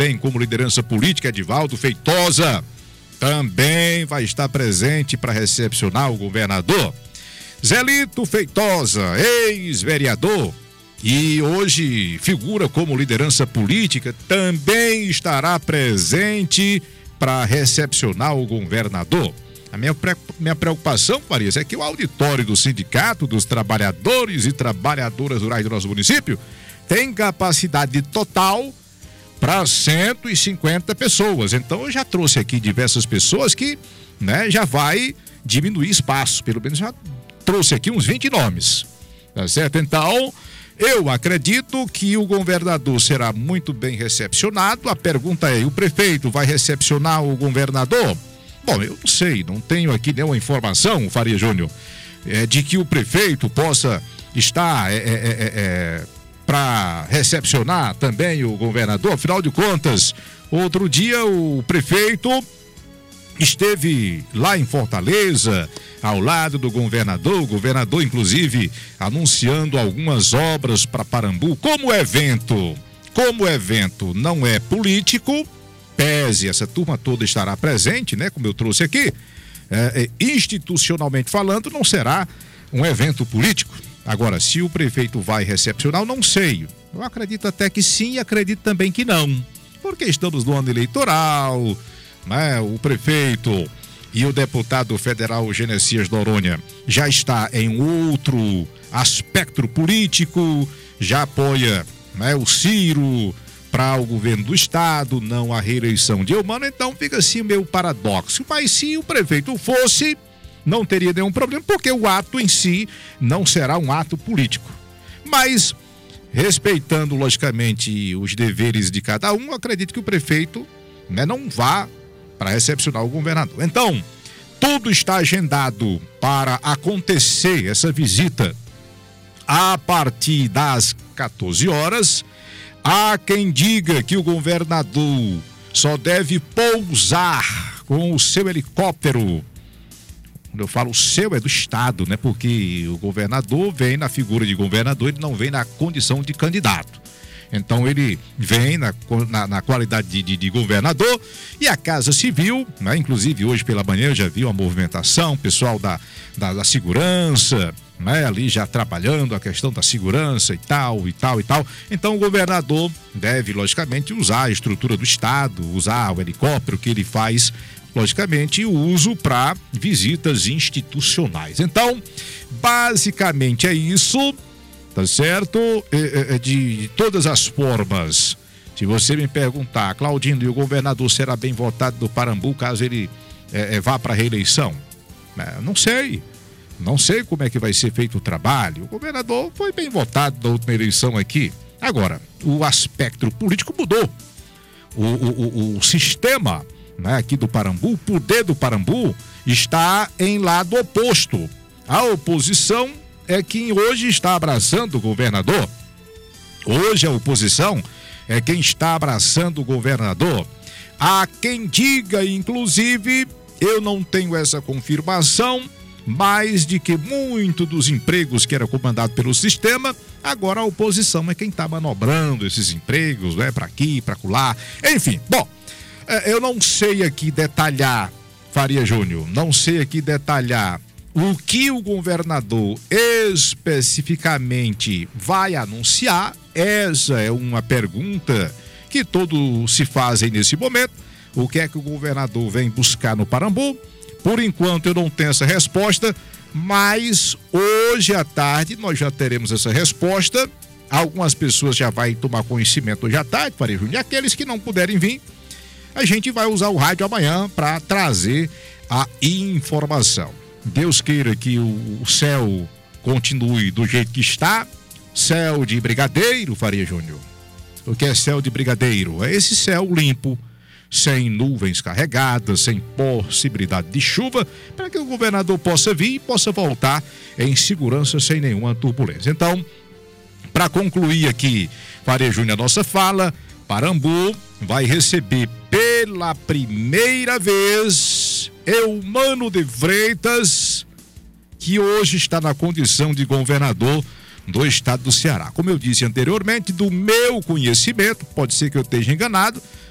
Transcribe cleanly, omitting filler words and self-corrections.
também como liderança política, Edivaldo Feitosa, também vai estar presente para recepcionar o governador. Zelito Feitosa, ex-vereador, e hoje figura como liderança política, também estará presente para recepcionar o governador. A minha preocupação, Farias, é que o auditório do Sindicato dos Trabalhadores e Trabalhadoras Rurais do nosso município tem capacidade total para 150 pessoas. Então eu já trouxe aqui diversas pessoas que, né, já vai diminuir espaço. Pelo menos já trouxe aqui uns 20 nomes. Tá certo? Então, eu acredito que o governador será muito bem recepcionado. A pergunta é: o prefeito vai recepcionar o governador? Bom, eu não sei, não tenho aqui nenhuma informação, Faria Júnior, de que o prefeito possa estar para recepcionar também o governador. Afinal de contas, outro dia o prefeito esteve lá em Fortaleza, ao lado do governador, o governador inclusive anunciando algumas obras para Parambu. Como o evento não é político, pese essa turma toda estará presente, né, como eu trouxe aqui, institucionalmente falando, não será um evento político. Agora, se o prefeito vai recepcionar, eu não sei. Eu acredito até que sim, e acredito também que não, porque estamos no ano eleitoral, né? O prefeito e o deputado federal Genesias Noronha já está em outro aspecto político, já apoia, né, o Ciro para o governo do estado, não a reeleição de Eumano. Então fica assim o meu paradoxo. Mas se o prefeito fosse, não teria nenhum problema, porque o ato em si não será um ato político. Mas, respeitando logicamente os deveres de cada um, eu acredito que o prefeito, né, não vá para recepcionar o governador. Então, tudo está agendado para acontecer essa visita a partir das 14 horas. Há quem diga que o governador só deve pousar com o seu helicóptero. Quando eu falo o seu, é do estado, né? Porque o governador vem na figura de governador, ele não vem na condição de candidato. Então ele vem na qualidade de governador, e a Casa Civil, né? Inclusive hoje pela manhã eu já vi uma movimentação, pessoal da segurança, né? Ali já trabalhando a questão da segurança e tal. Então o governador deve logicamente usar a estrutura do estado, usar o helicóptero que ele faz, logicamente, o uso para visitas institucionais. Então, basicamente é isso. Tá certo? De todas as formas, se você me perguntar, Claudino, e o governador será bem votado do Parambu caso ele vá para a reeleição? Não sei como é que vai ser feito o trabalho. O governador foi bem votado na última eleição aqui. Agora, o aspecto político mudou. O sistema, né, aqui do Parambu, o poder do Parambu está em lado oposto. A oposição é quem hoje está abraçando o governador. Hoje a oposição é quem está abraçando o governador. Há quem diga, inclusive, eu não tenho essa confirmação, mas de que muito dos empregos que era comandado pelo sistema, agora a oposição é quem está manobrando esses empregos, né, para aqui, para acolá. Enfim, bom, eu não sei aqui detalhar, Faria Júnior, não sei aqui detalhar o que o governador especificamente vai anunciar. Essa é uma pergunta que todos se fazem nesse momento. O que é que o governador vem buscar no Parambu? Por enquanto eu não tenho essa resposta, mas hoje à tarde nós já teremos essa resposta. Algumas pessoas já vão tomar conhecimento hoje à tarde, Faria Júnior, e aqueles que não puderem vir, a gente vai usar o rádio amanhã para trazer a informação. Deus queira que o céu continue do jeito que está, céu de brigadeiro, Faria Júnior. O que é céu de brigadeiro? É esse céu limpo, sem nuvens carregadas, sem possibilidade de chuva, para que o governador possa vir e possa voltar em segurança, sem nenhuma turbulência. Então, para concluir aqui, Faria Júnior, a nossa fala, Parambu vai receber pela primeira vez Eumano de Freitas, que hoje está na condição de governador do estado do Ceará. Como eu disse anteriormente, do meu conhecimento, pode ser que eu esteja enganado,